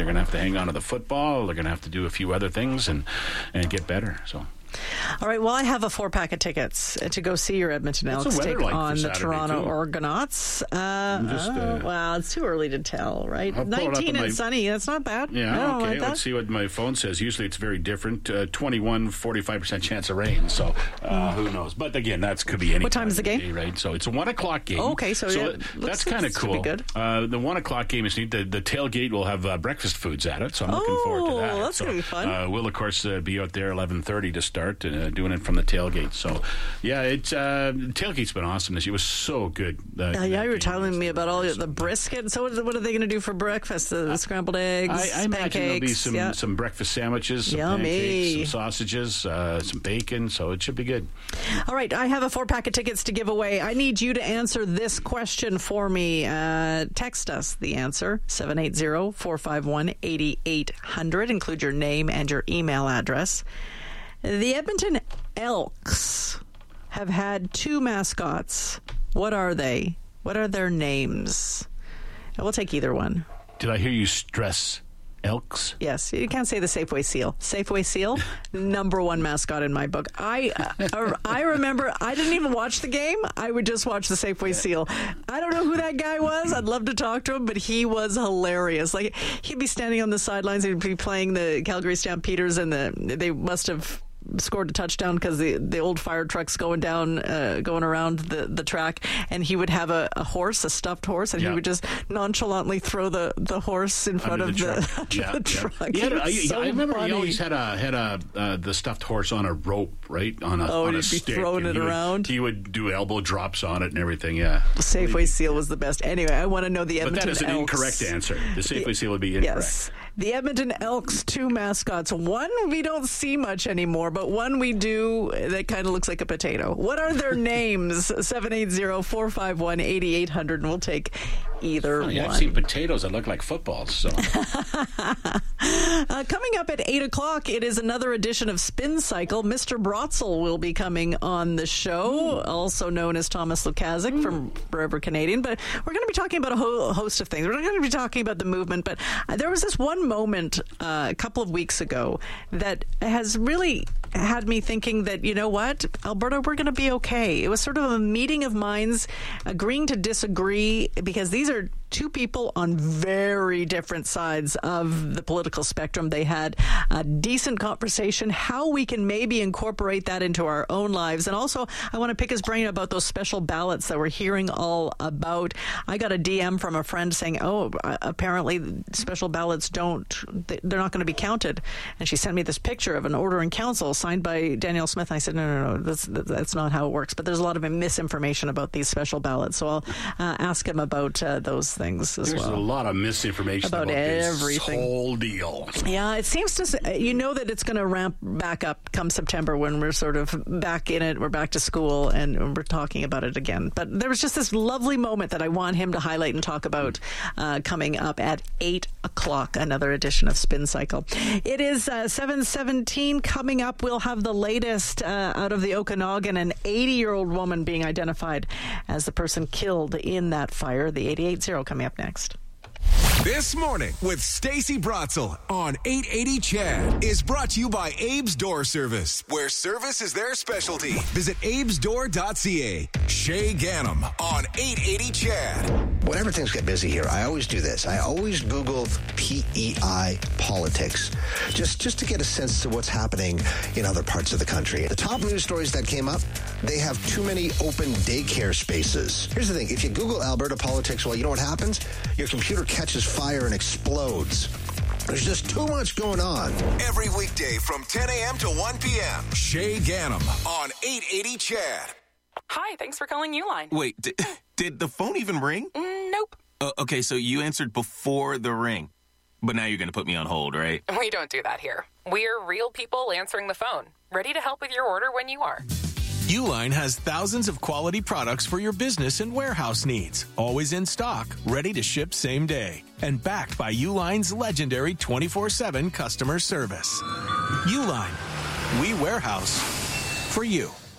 They're going to have to hang on to the football. They're going to have to do a few other things and get better. So. All right, well, I have a 4-pack of tickets to go see your Edmonton Elks take like on the Saturday, Toronto too? Argonauts. Well, it's too early to tell, right? 19 and sunny, that's not bad. Yeah, okay, let's see what my phone says. Usually it's very different. 45% chance of rain, so who knows? But again, that could be any What time is the game? Day, right? So it's a 1 o'clock game. Oh, okay, so that's kind of cool. Be good. The 1 o'clock game is neat. The tailgate will have breakfast foods at it, so I'm looking forward to that. That's going to be fun. We'll, of course, be out there 11:30 to start, doing it from the tailgate. So, yeah, tailgate's been awesome this year. It was so good. You were telling me about all the brisket. So what are they going to do for breakfast? The scrambled eggs, I imagine pancakes? There'll be some breakfast sandwiches, some pancakes, some sausages, some bacon, so it should be good. All right, I have a 4-pack of tickets to give away. I need you to answer this question for me. Text us the answer, 780-451-8800. Include your name and your email address. The Edmonton Elks have had 2 mascots. What are they? What are their names? And we'll take either one. Did I hear you stress Elks? Yes, you can't say the Safeway Seal. Safeway Seal, number 1 mascot in my book. I remember I didn't even watch the game. I would just watch the Safeway Seal. I don't know who that guy was. I'd love to talk to him, but he was hilarious. Like, he'd be standing on the sidelines. He'd be playing the Calgary Stampeders, and they must have scored a touchdown because the old fire truck's going around the track, and he would have a horse, a stuffed horse, and he would just nonchalantly throw the horse in front of the truck. I remember he always had the stuffed horse on a rope, right? On a stick. Be throwing it around. He would do elbow drops on it and everything. Yeah, the Safeway Seal was the best. Anyway, I want to know the Edmonton Elks. But that is an incorrect answer. The Safeway Seal would be incorrect. Yes. The Edmonton Elks 2 mascots. One we don't see much anymore, but one we do that kind of looks like a potato. What are their names? 780-451-8800, and we'll take either one. I've seen potatoes that look like footballs. So. Coming up at 8 o'clock, it is another edition of Spin Cycle. Mr. Brotzel will be coming on the show, also known as Thomas Lukazik from Forever Canadian. But we're going to be talking about a whole host of things. We're not going to be talking about the movement, but there was this one moment a couple of weeks ago that has really had me thinking that, you know what, Alberta, we're going to be okay. It was sort of a meeting of minds agreeing to disagree, because these are 2 people on very different sides of the political spectrum. They had a decent conversation, how we can maybe incorporate that into our own lives. And also, I want to pick his brain about those special ballots that we're hearing all about. I got a DM from a friend saying, apparently special ballots they're not going to be counted. And she sent me this picture of an order in council signed by Danielle Smith. And I said, no, that's not how it works. But there's a lot of misinformation about these special ballots. So I'll ask him about those things as well. There's a lot of misinformation about everything. This whole deal. Yeah, it seems to, that it's going to ramp back up come September when we're sort of back in it. We're back to school and we're talking about it again. But there was just this lovely moment that I want him to highlight and talk about coming up at 8 o'clock, another edition of Spin Cycle. It is 7:17. Coming up, we'll have the latest out of the Okanagan, an 80-year-old woman being identified as the person killed in that fire. The 88-0 coming up next. This Morning with Stacey Brotzel on 880 CHAD is brought to you by Abe's Door Service, where service is their specialty. Visit abesdoor.ca. Shay Gannam on 880 CHAD. Whenever things get busy here, I always do this. I always Google PEI politics, just to get a sense of what's happening in other parts of the country. The top news stories that came up, they have too many open daycare spaces. Here's the thing. If you Google Alberta politics, well, you know what happens? Your computer catches fire and explodes. There's just too much going on. Every weekday from 10 a.m. to 1 p.m. Shay Gannam on 880 CHAD. Hi, thanks for calling Uline. Wait, did the phone even ring? Nope. Okay, so you answered before the ring. But now you're going to put me on hold, right? We don't do that here. We're real people answering the phone, ready to help with your order when you are. Uline has thousands of quality products for your business and warehouse needs. Always in stock, ready to ship same day. And backed by Uline's legendary 24/7 customer service. Uline. We warehouse for you.